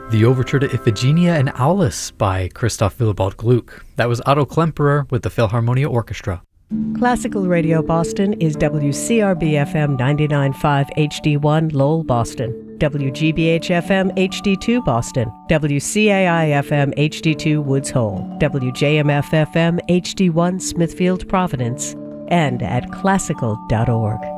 The Overture to Iphigenia and Aulis by Christoph Willibald Gluck. That was Otto Klemperer with the Philharmonia Orchestra. Classical Radio Boston is WCRB-FM 99.5 HD1 Lowell, Boston, WGBH-FM HD2 Boston, WCAI-FM HD2 Woods Hole, WJMF-FM HD1 Smithfield, Providence, and at classical.org.